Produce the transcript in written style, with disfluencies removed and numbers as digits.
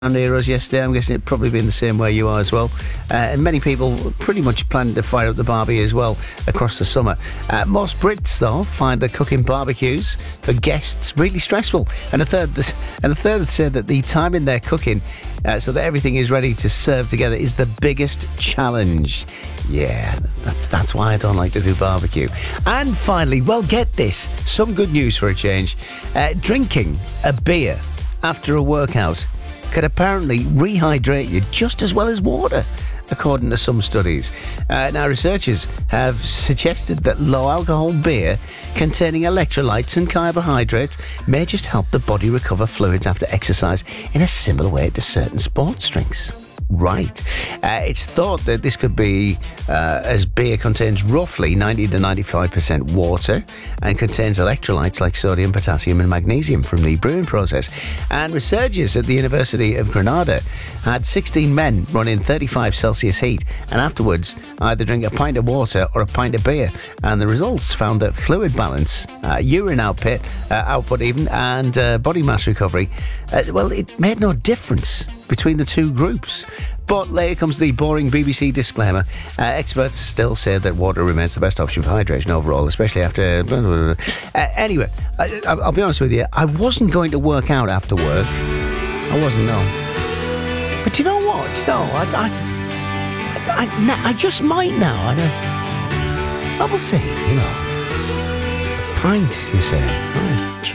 near us yesterday. I'm guessing it'd probably been the same way you are as well. And many people pretty much plan to fire up the barbie as well across the summer. Most Brits, though, find that cooking barbecues for guests really stressful. And a third said that the time in their cooking so that everything is ready to serve together is the biggest challenge. Yeah, that's why I don't like to do barbecue. And finally, well, get this. Some good news for a change. Drinking a beer after a workout could apparently rehydrate you just as well as water, according to some studies. Now, researchers have suggested that low-alcohol beer containing electrolytes and carbohydrates may just help the body recover fluids after exercise in a similar way to certain sports drinks. Right. It's thought that this could be as beer contains roughly 90 to 95% water and contains electrolytes like sodium, potassium and magnesium from the brewing process. And researchers at the University of Granada had 16 men run in 35 Celsius heat and afterwards either drink a pint of water or a pint of beer. And the results found that fluid balance, urine output even, and body mass recovery, it made no difference between the two groups. But later comes the boring BBC disclaimer. Experts still say that water remains the best option for hydration overall, especially after... Anyway, I'll be honest with you, I wasn't going to work out after work. I wasn't, no. But you know what? No, I just might now. I will see, you know. Pint, you say.